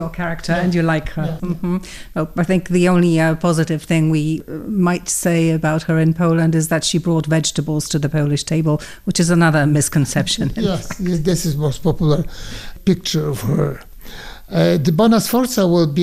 character and you like her. Well, I think the only positive thing we might say about her in Poland is that she brought vegetables to the Polish table, which is another misconception. Yes, this is most popular picture of her. The Bona Sforza will be